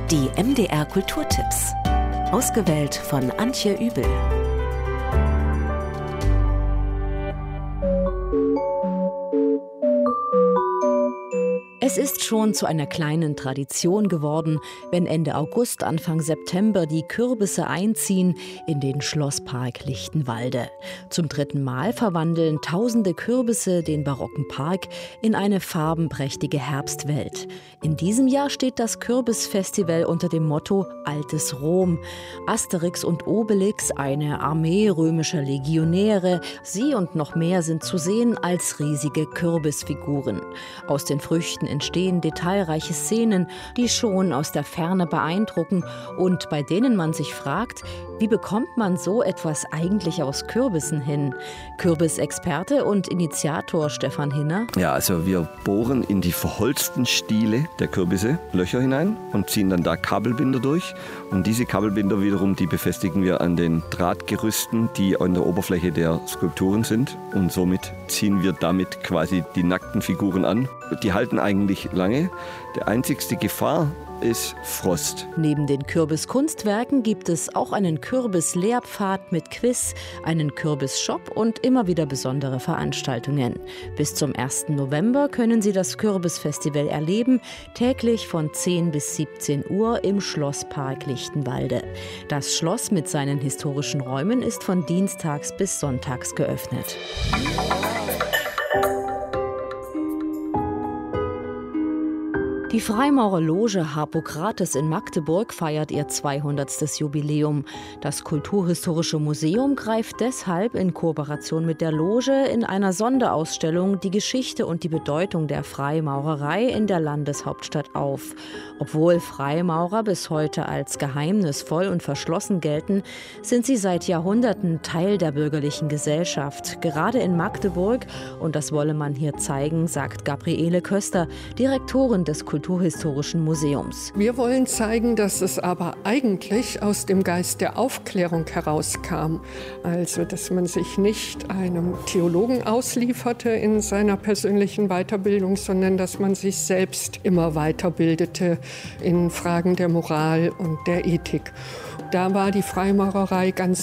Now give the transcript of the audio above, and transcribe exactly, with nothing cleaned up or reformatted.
Die M D R Kulturtipps. Ausgewählt von Antje Übel. Es ist schon zu einer kleinen Tradition geworden, wenn Ende August, Anfang September die Kürbisse einziehen in den Schlosspark Lichtenwalde. Zum dritten Mal verwandeln tausende Kürbisse den barocken Park in eine farbenprächtige Herbstwelt. In diesem Jahr steht das Kürbisfestival unter dem Motto Altes Rom. Asterix und Obelix, eine Armee römischer Legionäre, sie und noch mehr sind zu sehen als riesige Kürbisfiguren. Aus den Früchten entstehen detailreiche Szenen, die schon aus der Ferne beeindrucken und bei denen man sich fragt, wie bekommt man so etwas eigentlich aus Kürbissen hin? Kürbisexperte und Initiator Stefan Hinner. Ja, also wir bohren in die verholzten Stiele der Kürbisse Löcher hinein und ziehen dann da Kabelbinder durch. Und diese Kabelbinder wiederum, die befestigen wir an den Drahtgerüsten, die an der Oberfläche der Skulpturen sind. Und somit ziehen wir damit quasi die nackten Figuren an. Die halten eigentlich lange. Die einzigste Gefahr ist Frost. Neben den Kürbiskunstwerken gibt es auch einen Kürbis-Lehrpfad mit Quiz, einen Kürbis-Shop und immer wieder besondere Veranstaltungen. Bis zum ersten November können Sie das Kürbisfestival erleben, täglich von zehn bis siebzehn Uhr im Schlosspark Lichtenwalde. Das Schloss mit seinen historischen Räumen ist von dienstags bis sonntags geöffnet. Die Freimaurerloge Harpokrates in Magdeburg feiert ihr zweihundertstes Jubiläum. Das Kulturhistorische Museum greift deshalb in Kooperation mit der Loge in einer Sonderausstellung die Geschichte und die Bedeutung der Freimaurerei in der Landeshauptstadt auf. Obwohl Freimaurer bis heute als geheimnisvoll und verschlossen gelten, sind sie seit Jahrhunderten Teil der bürgerlichen Gesellschaft. Gerade in Magdeburg, und das wolle man hier zeigen, sagt Gabriele Köster, Direktorin des Kulturhistorischen Museums. Wir wollen zeigen, dass es aber eigentlich aus dem Geist der Aufklärung herauskam. Also, dass man sich nicht einem Theologen auslieferte in seiner persönlichen Weiterbildung, sondern dass man sich selbst immer weiterbildete in Fragen der Moral und der Ethik. Da war die Freimaurerei ganz